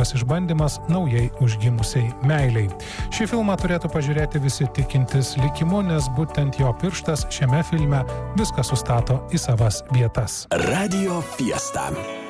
savotiškas išbandymas naujai užgimusiai meiliai. Šį filmą turėtų pažiūrėti visi tikintis likimu, nes būtent jo pirštas šiame filme viską sustato į savas vietas. Radio Fiesta.